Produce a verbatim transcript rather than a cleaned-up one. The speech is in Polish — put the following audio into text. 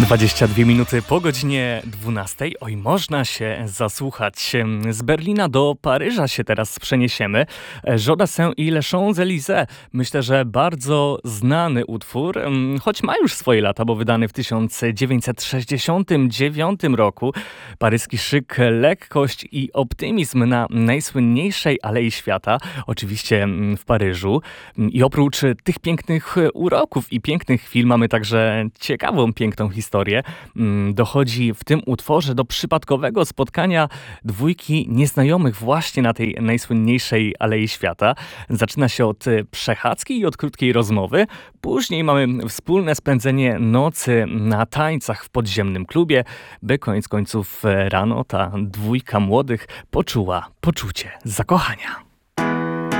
dwadzieścia dwie minuty po godzinie dwunastej. Oj, można się zasłuchać. Z Berlina do Paryża się teraz przeniesiemy. Joda Saint i Les Champs-Élysées. Myślę, że bardzo znany utwór, choć ma już swoje lata, bo wydany w tysiąc dziewięćset sześćdziesiątym dziewiątym roku. Paryski szyk, lekkość i optymizm na najsłynniejszej Alei Świata, oczywiście w Paryżu. I oprócz tych pięknych uroków i pięknych chwil mamy także ciekawą, piękną historię. Dochodzi w tym utworze do przypadkowego spotkania dwójki nieznajomych właśnie na tej najsłynniejszej Alei Świata. Zaczyna się od przechadzki i od krótkiej rozmowy. Później mamy wspólne spędzenie nocy na tańcach w podziemnym klubie, by koniec końców rano ta dwójka młodych poczuła poczucie zakochania.